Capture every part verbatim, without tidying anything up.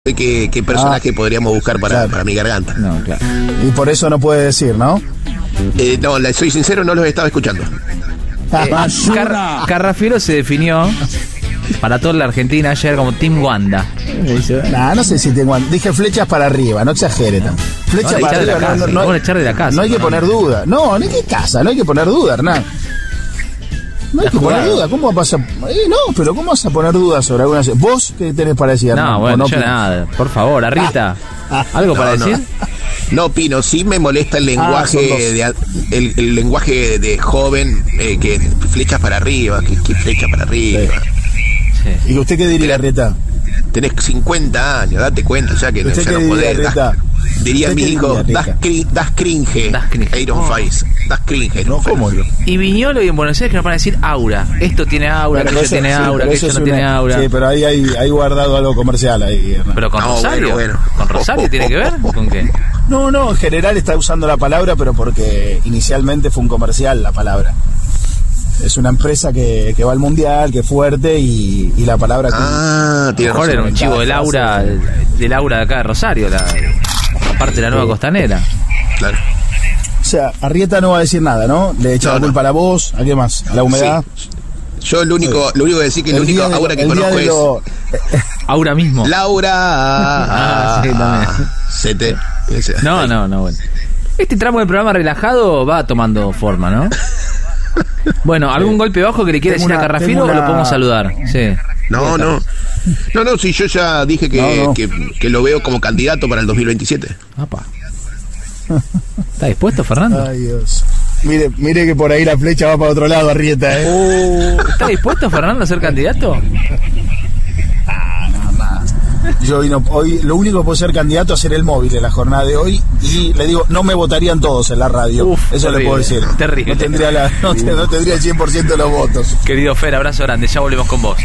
qué, qué personaje ah, podríamos buscar para, claro. para mi garganta. No, claro. Y por eso no puede decir, ¿no? Eh, no, le soy sincero, no los estaba escuchando. Eh, Car- Carrafiero se definió para toda la Argentina ayer como Team Wanda. Nah, no sé si tengo. Dije flechas para arriba, no exagere. No. Flechas no, para arriba, casa, no, no, no, echar de la casa, no hay que no, poner no. duda. No, no hay que casa, no hay que poner duda, Hernán. No hay que poner duda. ¿Cómo vas a.? Eh, no, pero ¿cómo vas a poner dudas sobre alguna. ¿Vos qué tenés para decir, Hernán? No, bueno, no yo nada. Por favor, Arrita. ¿Algo no, para no. decir? No, Pino, sí me molesta el lenguaje ah, de el, el lenguaje de joven, eh, que flechas para arriba, que, que flechas para arriba. Sí. ¿Y usted qué diría, Arrieta? Tenés cincuenta años, date cuenta ya que ¿Usted ya qué no diría, podés. Arrieta? Diría mi hijo, das, cri, das cringe, das cringe. Iron Oh. Face, das cringe, No, ¿cómo yo? Y Viñolo y en Buenos Aires que nos van a decir aura. Esto tiene aura, Bueno, aquello eso, tiene sí, aura, pero aquello eso no es tiene una, aura. Sí, pero ahí hay, hay guardado algo comercial ahí, Hernán. Pero con No, Rosario. bueno, bueno. ¿Con Rosario tiene que ver? ¿Con qué? No, no, en general está usando la palabra, pero porque inicialmente fue un comercial la palabra. Es una empresa que, que va al mundial, que es fuerte y, y la palabra que... Ah, tiene Mejor era un chivo del aura, del aura de acá de Rosario, la, aparte de la nueva costanera. Claro. O sea, Arrieta no va a decir nada, ¿no? Le echa No, la no. culpa a la voz, ¿a qué más? ¿A la humedad? Sí. Yo lo único, lo único que decir que el, El único día de aura lo- que el día conozco de es lo- Aura mismo. Laura. Ah, sí, también. Se te, ese- No, no, no, bueno. Este tramo del programa relajado va tomando forma, ¿no? Bueno, ¿algún golpe bajo que le quiera Tengo decir a una- Carrafiero tengo o lo una- podemos saludar? Sí. No, no. No, no, sí, yo ya dije que, No, no. que, que lo veo como candidato para el dos mil veintisiete. Apa. ¿Está dispuesto, Fernando? Ay, Dios. Mire, mire que por ahí la flecha va para otro lado, Arrieta, ¿eh? Uh, ¿Está dispuesto, Fernando, a ser candidato? Yo hoy, no, hoy lo único que puedo ser candidato a ser el móvil en la jornada de hoy y le digo, no me votarían todos en la radio. Uf, Eso terrible, le puedo decir. terrible. No tendría, la, no, no tendría el cien por ciento de los votos. Querido Fer, abrazo grande, ya volvemos con vos.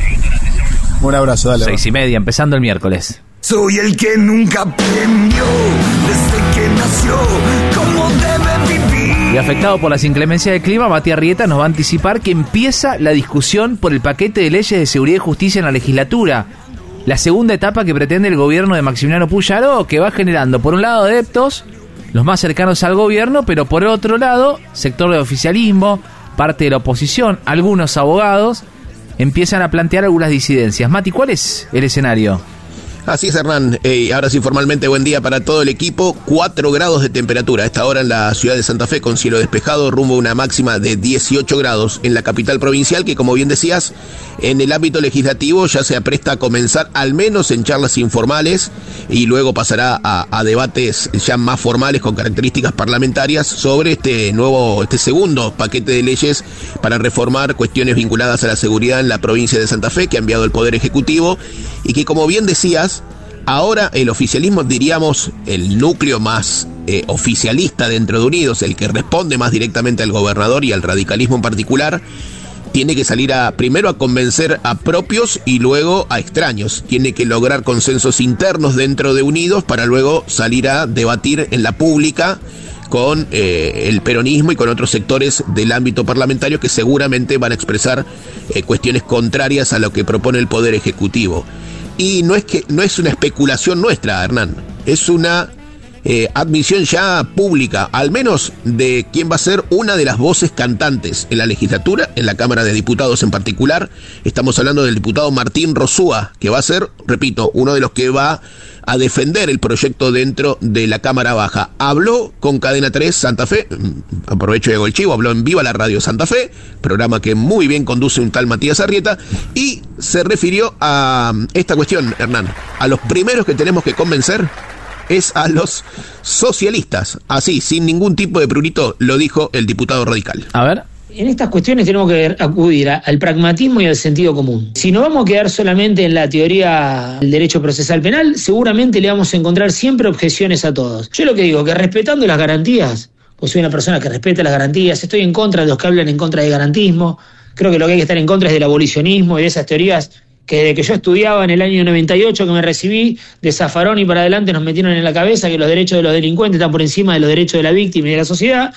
Un abrazo, dale. Seis y media, empezando el miércoles. Soy el que nunca aprendió desde que nació cómo debe vivir. Y afectado por las inclemencias del clima, Matías Arrieta nos va a anticipar que empieza la discusión por el paquete de leyes de seguridad y justicia en la legislatura. La segunda etapa que pretende el gobierno de Maximiliano Puyaro, que va generando, por un lado, adeptos, los más cercanos al gobierno, pero por otro lado, sector de oficialismo, parte de la oposición, algunos abogados, empiezan a plantear algunas disidencias. Mati, ¿cuál es el escenario? Así es, Hernán. Eh, ahora sí, formalmente, buen día para todo el equipo. cuatro grados de temperatura a esta hora en la ciudad de Santa Fe, con cielo despejado, rumbo a una máxima de dieciocho grados en la capital provincial, que, como bien decías, en el ámbito legislativo ya se apresta a comenzar, al menos en charlas informales, y luego pasará a, a debates ya más formales con características parlamentarias sobre este nuevo, este segundo paquete de leyes para reformar cuestiones vinculadas a la seguridad en la provincia de Santa Fe, que ha enviado el Poder Ejecutivo, y que, como bien decías, ahora el oficialismo, diríamos, el núcleo más eh, oficialista dentro de Unidos, el que responde más directamente al gobernador y al radicalismo en particular, tiene que salir a primero a convencer a propios y luego a extraños. Tiene que lograr consensos internos dentro de Unidos para luego salir a debatir en la pública con eh, el peronismo y con otros sectores del ámbito parlamentario que seguramente van a expresar eh, cuestiones contrarias a lo que propone el Poder Ejecutivo. Y no es que no es una especulación nuestra, Hernán, es una eh, admisión ya pública, al menos de quién va a ser una de las voces cantantes en la legislatura, en la Cámara de Diputados en particular. Estamos hablando del diputado Martín Rosúa, que va a ser, repito, uno de los que va a defender el proyecto dentro de la Cámara Baja. Habló con Cadena tres Santa Fe, aprovecho y hago el chivo, habló en Viva la Radio Santa Fe, programa que muy bien conduce un tal Matías Arrieta, y se refirió a esta cuestión, Hernán. A los primeros que tenemos que convencer es a los socialistas. Así, sin ningún tipo de prurito, lo dijo el diputado radical. A ver. En estas cuestiones tenemos que acudir a, al pragmatismo y al sentido común. Si no vamos a quedar solamente en la teoría del derecho procesal penal, seguramente le vamos a encontrar siempre objeciones a todos. Yo lo que digo, que respetando las garantías, pues soy una persona que respeta las garantías, estoy en contra de los que hablan en contra de garantismo, creo que lo que hay que estar en contra es del abolicionismo y de esas teorías que desde que yo estudiaba en el año noventa y ocho, que me recibí, de Zaffarón y para adelante nos metieron en la cabeza que los derechos de los delincuentes están por encima de los derechos de la víctima y de la sociedad.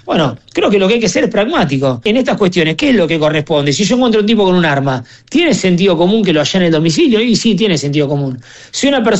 Bueno, creo que lo que hay que ser es pragmático. En estas cuestiones, ¿qué es lo que corresponde? Si yo encuentro un tipo con un arma, ¿tiene sentido común que lo allane en el domicilio? Y sí, tiene sentido común. Si una persona